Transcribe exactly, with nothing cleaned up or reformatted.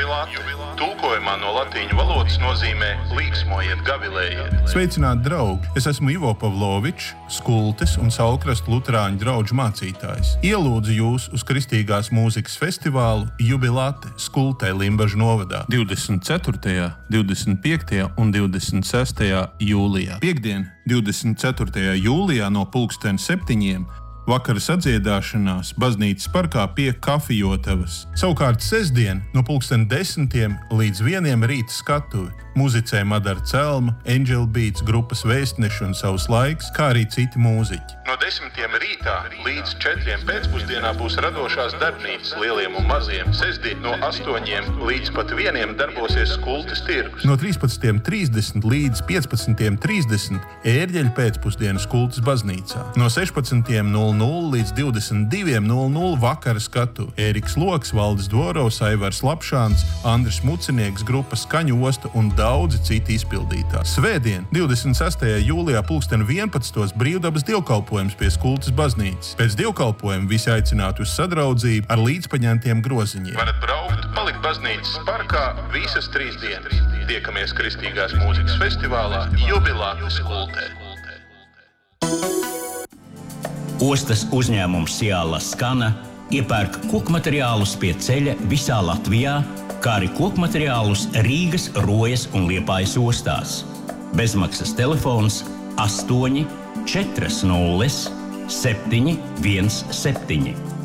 Jubilāte tulkojumā no latīņu valodas nozīmē līksmojiet, gavilējiet. Sveicināti, draugi! Es esmu Ivo Pavlovičs, Skultes un Saulkrastu luterāņu draugu mācītājs. Ielūdzu jūs uz kristīgās mūzikas festivālu Jubilāte Skultē Limbažu novadā divdesmit ceturtajā, divdesmit piektajā un divdesmit sestajā jūlijā. Piektdien, divdesmit ceturtajā jūlijā no pulksten septiņiem vakara sadziedāšanās baznīcas parkā pie Kafijotavas. Savukārt sestdien no pulksten desmitiem līdz vieniem rīta skatuvi muzicē Madara Celma, Angel Beats grupas Vēstneši un Savs laiks, kā arī citi mūziķi. No desmitiem rītā līdz četriem pēcpusdienā būs radošās darbnīcas lieliem un maziem. Sestdien no astoņiem līdz pat vieniem darbosies Skultes tirgus. No trīspadsmit trīsdesmit līdz piecpadsmit trīsdesmit ērģeļu pēcpusdienu Skultes baznīcā. No sešpadsmit nulle nulle līdz divdesmit divi nulle nulle vakara skatu. Ēriks Loks, Valdis Dvorovs, Aivars Lapšāns, Andris Mucinieks, grupa Skaņu osta un daudzi citi izpildītāji. Svētdien, divdesmit sestajā jūlijā pulksten vienpadsmitos brīvdabas dievkalpojums pie Skultes baznīcas. Pēc dievkalpojuma visi aicināti uz sadraudzību ar līdzpaņemtiem groziņiem. Varat braukt, palikt baznīcas parkā visas trīs dienas. Tiekamies Kristīgās mūzikas festivālā Jubilāte Skultē. Ostas uzņēmums Ciāla Skana iepērk kokmateriālus pie ceļa visā Latvijā, kā arī kokmateriālus Rīgas, Rojas un Liepājas ostās. Bezmaksas telefons astoņi četri nulle septiņi viens septiņi.